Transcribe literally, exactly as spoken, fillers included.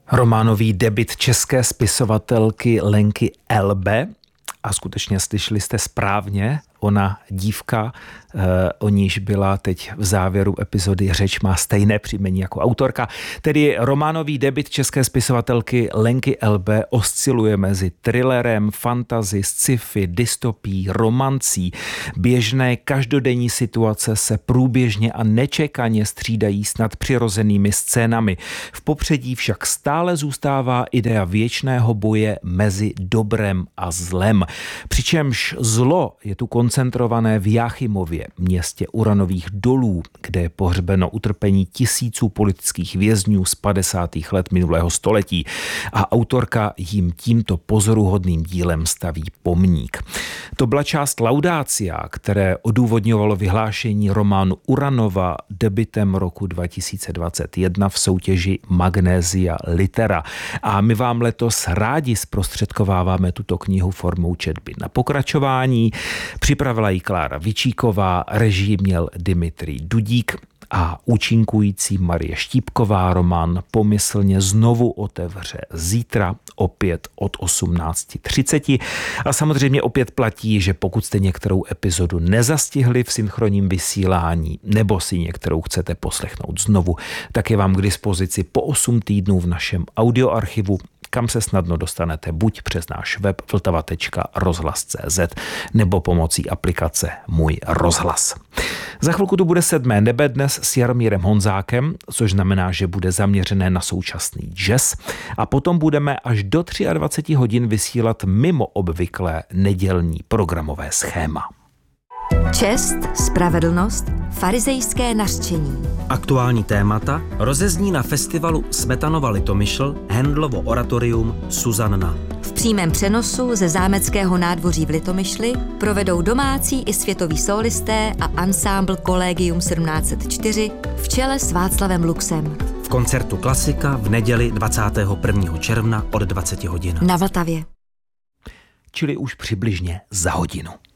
Románový debut české spisovatelky Lenky Elbe. A skutečně slyšeli jste správně, ona dívka, eh, o níž byla teď v závěru epizody řeč, má stejné příjmení jako autorka. Tedy románový debut české spisovatelky Lenky Elbe osciluje mezi thrillerem, fantasy, sci-fi, dystopí, romancí. Běžné každodenní situace se průběžně a nečekaně střídají s nadpřirozenými scénami. V popředí však stále zůstává idea věčného boje mezi dobrem a zlem. Přičemž zlo je tu koncentrované v Jáchymově, městě uranových dolů, kde je pohřbeno utrpení tisíců politických vězňů z padesátých let minulého století. A autorka jim tímto pozoruhodným dílem staví pomník. To byla část Laudácia, které odůvodňovalo vyhlášení románu Uranova debutem roku dva tisíce dvacet jedna v soutěži Magnesia Litera. A my vám letos rádi zprostředkováváme tuto knihu formou četby na pokračování. Připravila ji Klára Vičíková, režii měl Dimitrij Dudík a účinkující Marie Štípková. Román pomyslně znovu otevře zítra opět od osmnáct třicet. A samozřejmě opět platí, že pokud jste některou epizodu nezastihli v synchronním vysílání nebo si některou chcete poslechnout znovu, tak je vám k dispozici po osm týdnů v našem audioarchivu, kam se snadno dostanete buď přes náš web vltava tečka rozhlas tečka cé zet nebo pomocí aplikace Můj rozhlas. Za chvilku tu bude Sedmé nebe dnes s Jaromírem Honzákem, což znamená, že bude zaměřené na současný jazz, a potom budeme až do dvacet tři hodin vysílat mimo obvyklé nedělní programové schéma. Čest, spravedlnost, farizejské nařčení. Aktuální témata rozezní na festivalu Smetanova Litomyšl Handlovo oratorium Suzanna. V přímém přenosu ze zámeckého nádvoří v Litomyšli provedou domácí i světoví sólisté a ansámbl Collegium sedmnáct set čtyři v čele s Václavem Luxem. V koncertu Klasika v neděli dvacátého prvního června od dvacet hodin. Na Vltavě. Čili už přibližně za hodinu.